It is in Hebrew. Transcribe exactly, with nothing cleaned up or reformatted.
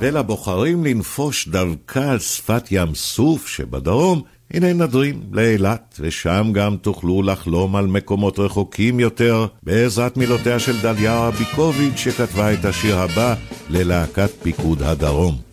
אלא בוחרים לנפוש דווקא על שפת ים סוף שבדרום, הנה נדרים לאילת, ושם גם תוכלו לחלום על מקומות רחוקים יותר, בעזרת מילותיה של דליה רביקוביץ' שכתבה את השיר הבא ללהקת פיקוד הדרום.